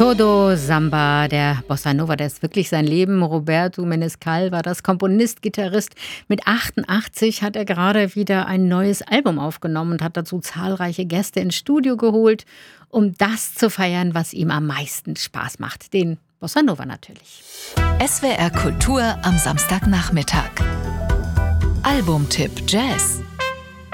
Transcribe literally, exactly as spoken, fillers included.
Todo Samba, der Bossa Nova, der ist wirklich sein Leben. Roberto Menescal war das, Komponist, Gitarrist. Mit achtundachtzig hat er gerade wieder ein neues Album aufgenommen und hat dazu zahlreiche Gäste ins Studio geholt, um das zu feiern, was ihm am meisten Spaß macht. Den Bossa Nova natürlich. S W R Kultur am Samstagnachmittag. Albumtipp Jazz.